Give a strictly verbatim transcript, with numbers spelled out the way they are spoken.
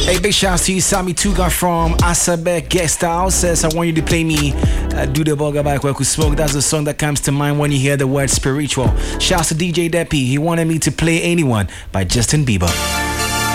Hey, big shouts to you, Sammy Tuga from Asabek Guest House. Says, I want you to play me uh, Do the Bugger by Kweku Smoke. That's the song that comes to mind when you hear the word spiritual. Shouts to D J Deppy. He wanted me to play Anyone by Justin Bieber.